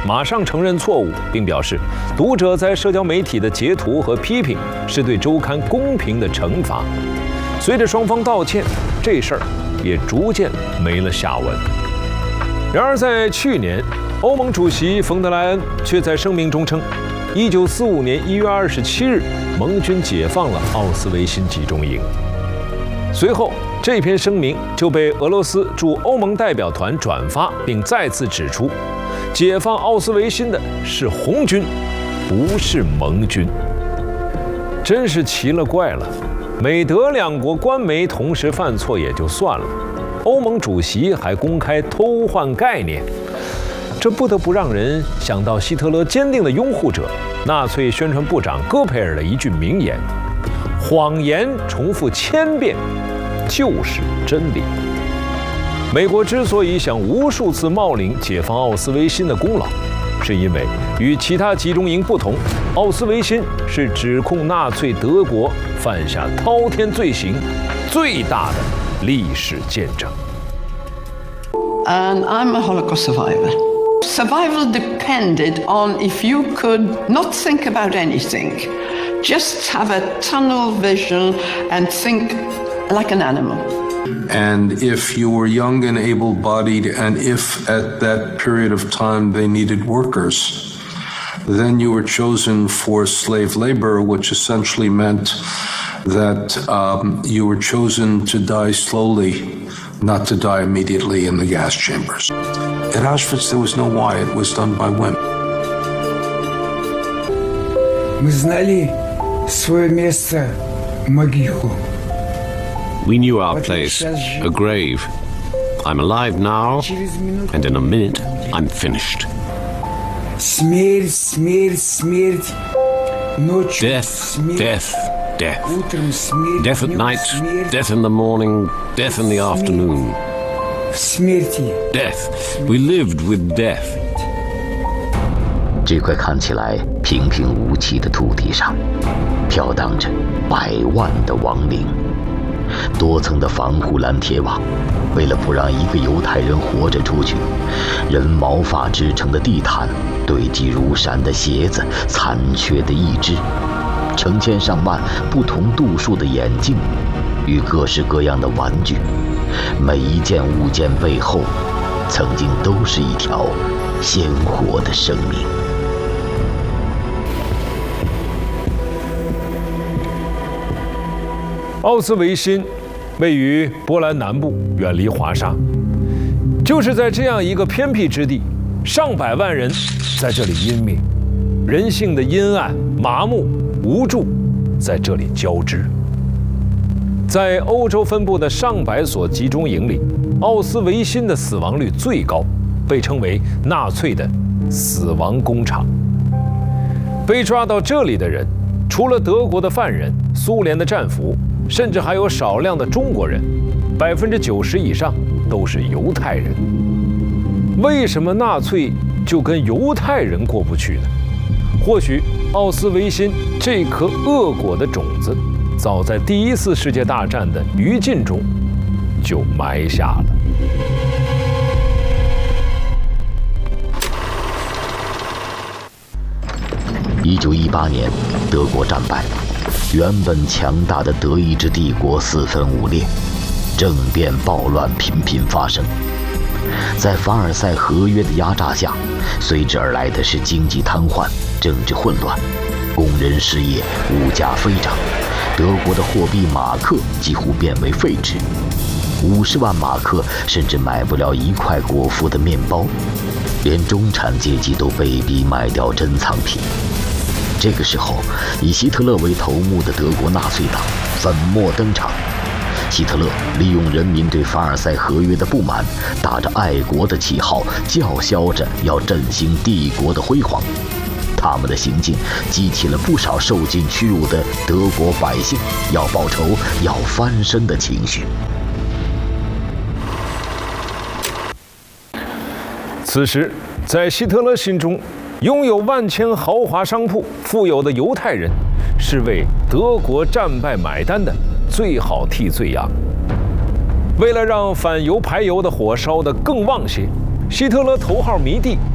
马上承认错误，并表示读者在社交媒体的截图和批评是对周刊公平的惩罚。随着双方道歉，这事儿也逐渐没了下文。然而，在去年，欧盟主席冯德莱恩却在声明中称，1945年1月27日，盟军解放了奥斯维辛集中营。随后，这篇声明就被俄罗斯驻欧盟代表团转发，并再次指出，解放奥斯维辛的是红军，不是盟军。真是奇了怪了，美德两国官媒同时犯错也就算了，欧盟主席还公开偷换概念，这不得不让人想到希特勒坚定的拥护者、纳粹宣传部长戈培尔的一句名言：谎言重复1000遍就是真理。美国之所以想无数次冒领解放奥斯维辛的功劳，是因为与其他集中营不同，奥斯维辛是指控纳粹德国犯下滔天罪行最大的历史见证。 And I'm a Holocaust survivor. Survival depended on if you could not think about anything, just have a tunnel vision and think like an animal. And if you were young and able-bodied, and if at that period of time they needed workers, then you were chosen for slave labor, which essentially meant that you were chosen to die slowly, not to die immediately in the gas chambers. At Auschwitz, there was no why. It was done by women. Мы знали свое место, могилу. We knew our place, a grave. I'm alive now, and in a minute, I'm finished. Смерть, смерть, смерть. Ночью Death, смерть. death, death. Утром смерть. Death at днем night, смерть. death in the morning, death in the afternoon. В смерти. Death. We lived with death. 这块看起来平平无奇的土地上，飘荡着100万的亡灵。多层的防护栏铁网，为了不让一个犹太人活着出去，人毛发织成的地毯，堆积如山的鞋子，残缺的义肢，成千上万不同度数的眼镜，与各式各样的玩具，每一件物件背后，曾经都是一条鲜活的生命。 奥斯维辛位于波兰南部，远离华沙。就是在这样一个偏僻之地，上百万人在这里湮灭，人性的阴暗、麻木、无助在这里交织。在欧洲分布的上百所集中营里，奥斯维辛的死亡率最高，被称为纳粹的死亡工厂。被抓到这里的人，除了德国的犯人、苏联的战俘，甚至还有少量的中国人，90%以上都是犹太人。为什么纳粹就跟犹太人过不去呢？或许奥斯维辛这颗恶果的种子，早在第1次世界大战的余烬中就埋下了。 1918年，德国战败。原本强大的德意志帝国四分五裂，政变暴乱频频发生。在凡尔赛合约的压榨下，随之而来的是经济瘫痪、政治混乱，工人失业，物价飞涨，德国的货币马克几乎变为废纸，50万马克甚至买不了1块果腹的面包，连中产阶级都被逼卖掉珍藏品。这个时候，以希特勒为头目的德国纳粹党粉墨登场。希特勒利用人民对凡尔赛合约的不满，打着爱国的旗号，叫嚣着要振兴帝国的辉煌。他们的行径激起了不少受尽屈辱的德国百姓要报仇、要翻身的情绪。 此时，在希特勒心中，拥有万千豪华商铺、富有的犹太人，是为德国战败买单的最好替罪羊。为了让反犹排犹的火烧得更旺些，希特勒头号迷弟